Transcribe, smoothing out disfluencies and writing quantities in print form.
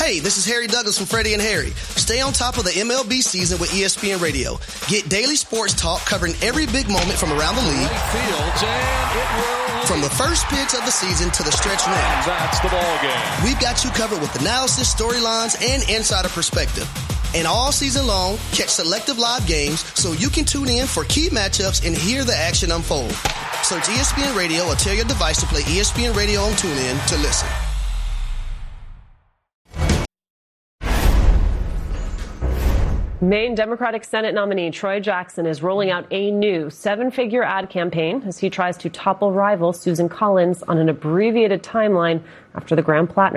Hey, this is Harry Douglas from Freddie and Harry. Stay on top of the MLB season with ESPN Radio. Get daily sports talk covering every big moment from around the league. From the first pitch of the season to the stretch run. That's the ball game. We've got you covered with analysis, storylines, and insider perspective. And all season long, catch selective live games so you can tune in for key matchups and hear the action unfold. Search ESPN Radio or tell your device to play ESPN Radio on TuneIn to listen. Maine Democratic Senate nominee Troy Jackson is rolling out a new 7-figure ad campaign as he tries to topple rival Susan Collins on an abbreviated timeline after the Grand Platinum